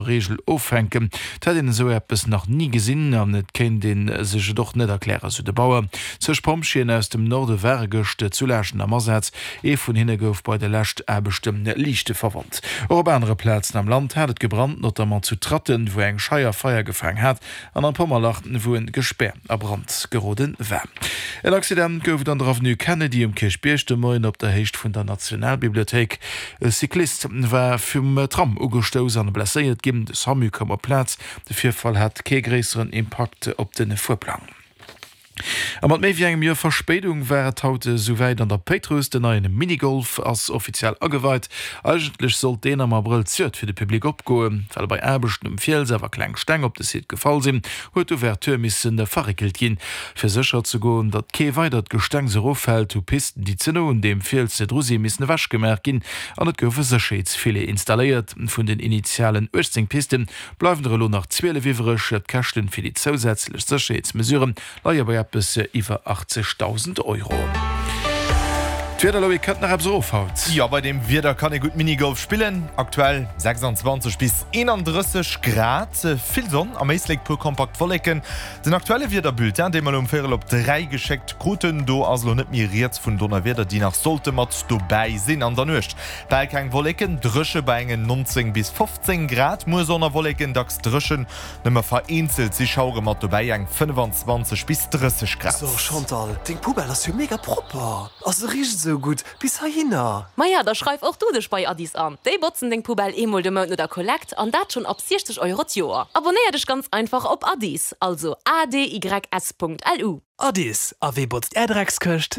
Regel aufhängen. Dat den so etwas noch nie gesinn an net kennt den sich doch net erklären zu de Bauer. Zech Pompschien aus dem Norde Wergechte zu lächen amseits vun hinne gouf bei der Lächt bestimmte Lichte verwandt. Op andere Plätzen am Land hat gebrannt, not man zu Tratten, wo eng Scheier Feier gefangen hat, an an Pommerlachten wo en Gesperr erbrand geroden wär. El Accident gouf dann darauf nu Kennedy Kirchbierchte Moin op der Hecht vun der Nationalbibliothek. E Cyklist war vum Tram ugestoos an blessiert geben des Hamükammer Platz. De Vierfall hat kegräeren Impakte op den Vorplan. Am mat méi wie engem Joer Verspätung wäret haute soweit an der Petrus den neue Minigolf als offiziell aweit. Eigentlich soll den am April ziert fir de Publikum opgoen, weil bei erbechten Fjellsewer kleng Steng op de Seet gefall sinn, huet Ouverturmissende verrikkelt gin. Fir secher zu goen, dat kee weitert Gesteng se ofhält u Pisten die Zinno und dem Fjell ze Drusi missen wäsch gemerk gin, an et goufe sescheets viele installiert. Vun den initialen 18 Pisten bleiwen Relo nach 12 wiwerech et Kächten fir die zusätzlich Sescheetsmesuren leier bei bis iwwer 80.000 €. Ja, bei dem Wider kann gut Minigolf spielen. Aktuell 26 bis 31 Grad. Viel Sonne, am meisten pur kompakt vorlecken. Den aktuelle Widerbulletin, den man umfährt op 3 gescheckt Kruten, do also nicht miriert von Donnerwider, die nach sollte mat dabei sind an der Nacht. Bei kein Wollecken, Drösche bei 19 bis 15 Grad. Muss Sonne Wollecken, dax Dröschen, nimmer vereinzelt, sie schaue mat dabei 25 bis 30 Grad. So, Chantal, den Pubel ist ja mega proper. Also riecht so gut, bis hina. Maja, da schreib auch du dich bei Adis an. Die botzen den Pubel emol de Monat oder Collect und dat schon ab 60 € Jahr. Abonnier dich ganz einfach auf Adis, also adys.lu. Adis, wie botzt Erdrecksköcht?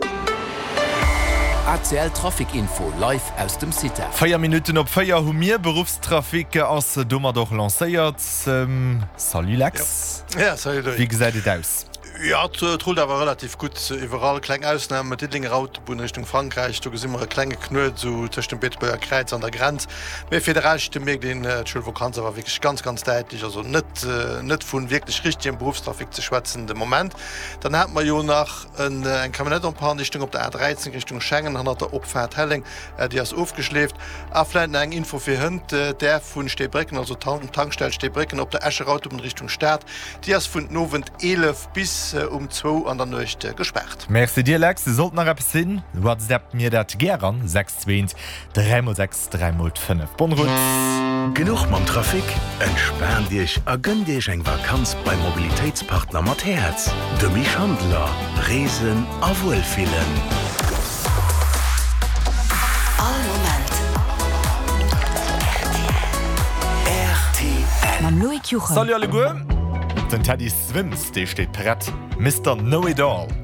ACL Trafikinfo live aus dem City. 4 Minuten op 4 Humir Berufstrafik ass dummer doch lancéiert. Salut Lex. Ja, salut. Wie gesäidet aus? Ja, troll war relativ gut überall klein ausnahmen mit Diddling Autobahn Richtung Frankreich. Du gehst immer eine kleine Knöll so zwischen dem Bitburger Kreuz an der Grenze. Mehr federal stimme den Schulvakanz war wirklich ganz deutlich. Also nicht von wirklich richtigen Berufstrafik zu schwätzen im Moment. Dann hat man ja nach ein Kabinettumfahren Richtung auf der A13 Richtung Schengen, dann hat der Opfahrt Helling, die ist aufgeschläft. Vielleicht eine Info für Hund, der von Stehbrecken, also Tankstelle Stehbrecken auf der Escher Autobahn Richtung Stadt, die ist von 11 bis um 2 an der Nacht gesperrt. Merci dir, Lex. Du sollten noch etwas sehen. WhatsApp mir das gern. 620 3x6 3x5. Bon Rutsch. Genug mam Trafik? Entspann dich, gönn dich eng Vakanz bei Mobilitätspartner Matthäz. De Mischhandler. Reisen a Wohlfühlen. RTL. Salut alle Gute. Den Teddy Swims, der steht bereit. Mr. Know-It-All.